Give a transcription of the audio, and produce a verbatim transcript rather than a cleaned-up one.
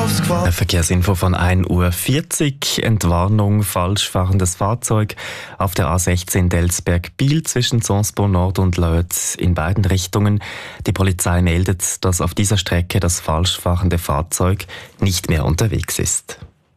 aufs Quartier. Verkehrsinfo von ein Uhr vierzig. Entwarnung, falsch fahrendes Fahrzeug auf der A sechzehn Delsberg-Biel zwischen Sonsbo Nord und Lötz in beiden Richtungen. Die Polizei meldet, dass auf dieser Strecke das falsch fahrende Fahrzeug nicht mehr unterwegs ist.